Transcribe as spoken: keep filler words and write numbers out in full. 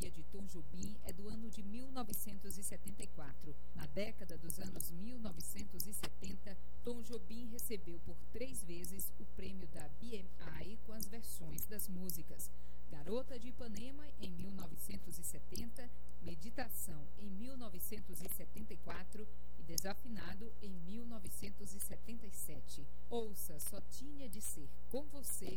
autoria de Tom Jobim é do ano de mil novecentos e setenta e quatro. Na década dos anos mil novecentos e setenta, Tom Jobim recebeu por três vezes o prêmio da B M I com as versões das músicas Garota de Ipanema, em mil novecentos e setenta, Meditação, em mil novecentos e setenta e quatro e Desafinado, em mil novecentos e setenta e sete. Ouça Só Tinha de Ser Com Você,